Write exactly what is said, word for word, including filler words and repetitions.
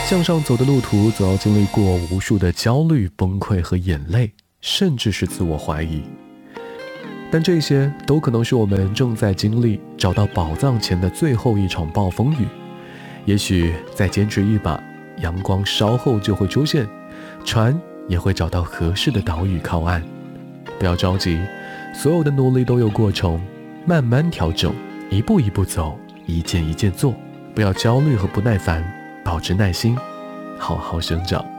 向上走的路途总要经历过无数的焦虑、崩溃和眼泪，甚至是自我怀疑。但这些都可能是我们正在经历找到宝藏前的最后一场暴风雨。也许再坚持一把，阳光稍后就会出现，船也会找到合适的岛屿靠岸。不要着急，所有的努力都有过程，慢慢调整，一步一步走，一件一件做。不要焦虑和不耐烦，保持耐心，好好生长。